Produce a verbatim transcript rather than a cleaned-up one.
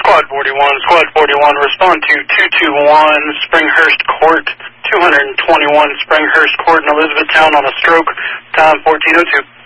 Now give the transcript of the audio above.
Squad forty-one, Squad forty-one, respond to two two one Springhurst Court, two twenty-one Springhurst Court in Elizabethtown on a stroke, time fourteen oh two.